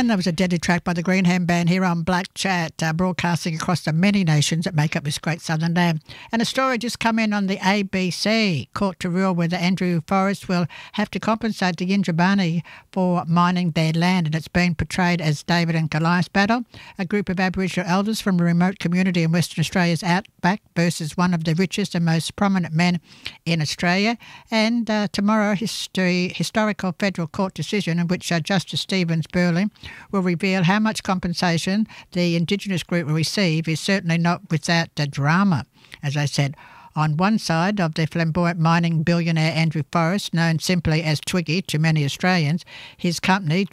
And there was a deadly track by the Green Hand Band here on Black Chat, broadcasting across the many nations that make up this great southern land. And a story just come in on the ABC, court to rule whether Andrew Forrest will have to compensate the Yindjibarndi for mining their land. And it's been portrayed as David and Goliath battle, a group of Aboriginal elders from a remote community in Western Australia's outback versus one of the richest and most prominent men in Australia. And tomorrow, historical federal court decision in which Justice Stevens Burley will reveal how much compensation the Indigenous group will receive is certainly not without drama. As I said, on one side of the flamboyant mining billionaire Andrew Forrest, known simply as Twiggy to many Australians, his company,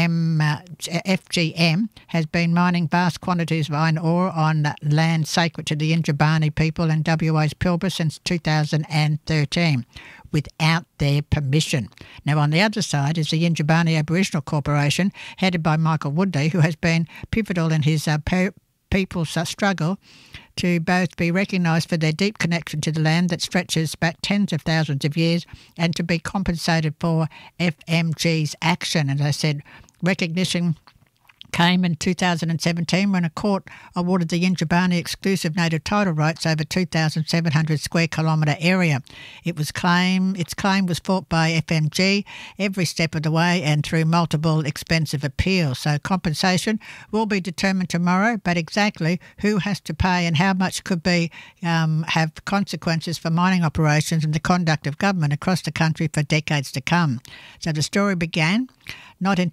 FGM, has been mining vast quantities of iron ore on land sacred to the Yindjibarndi people in WA's Pilbara since 2013. Without their permission. Now, on the other side is the Yindjibarndi Aboriginal Corporation, headed by Michael Woodley, who has been pivotal in his people's struggle to both be recognised for their deep connection to the land that stretches back tens of thousands of years and to be compensated for FMG's action. As I said, recognition came in 2017 when a court awarded the Yindjibarndi exclusive native title rights over 2,700 square kilometre area. Its claim was fought by FMG every step of the way and through multiple expensive appeals. So compensation will be determined tomorrow, but exactly who has to pay and how much could be have consequences for mining operations and the conduct of government across the country for decades to come. So the story began not in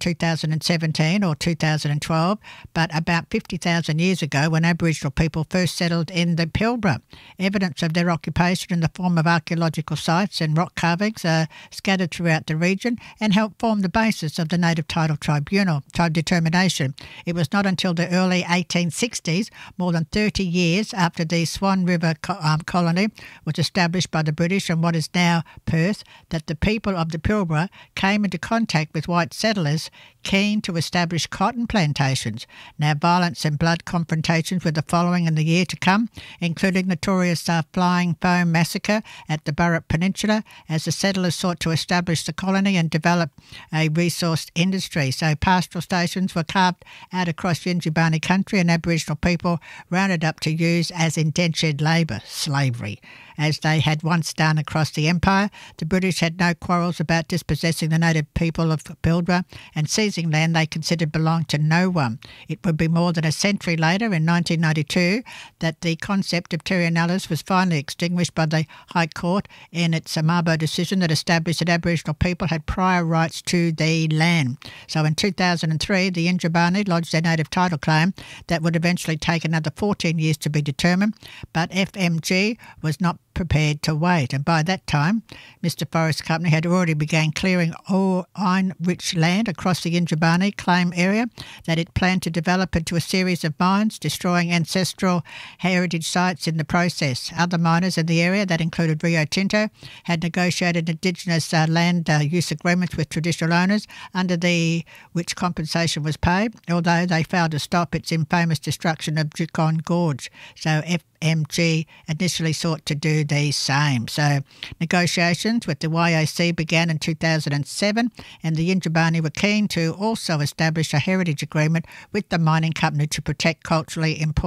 2017 or 2012, but about 50,000 years ago when Aboriginal people first settled in the Pilbara. Evidence of their occupation in the form of archaeological sites and rock carvings are scattered throughout the region and helped form the basis of the Native Title Tribunal determination. It was not until the early 1860s, more than 30 years after the Swan River colony was established by the British in what is now Perth, that the people of the Pilbara came into contact with white settlers keen to establish cotton plantations. Now, violence and blood confrontations were the following in the year to come, including notorious Flying Foam massacre at the Burrup Peninsula as the settlers sought to establish the colony and develop a resource industry. So pastoral stations were carved out across Yindjibarndi country and Aboriginal people rounded up to use as indentured labour, slavery. As they had once done across the empire, the British had no quarrels about dispossessing the native people of Pilbara and seizing land they considered belonged to no one. It would be more than a century later, in 1992, that the concept of terra nullius was finally extinguished by the High Court in its Mabo decision that established that Aboriginal people had prior rights to the land. So in 2003, the Yindjibarndi lodged their native title claim that would eventually take another 14 years to be determined, but FMG was not prepared to wait, and by that time Mr Forrest's company had already begun clearing all iron-rich land across the Yindjibarndi claim area that it planned to develop into a series of mines, destroying ancestral heritage sites in the process. Other miners in the area, that included Rio Tinto, had negotiated Indigenous land use agreements with traditional owners under which compensation was paid, although they failed to stop its infamous destruction of Juukan Gorge. So FMG initially sought to do the same. So negotiations with the YOC began in 2007 and the Yindjibarndi were keen to also establish a heritage agreement with the mining company to protect culturally important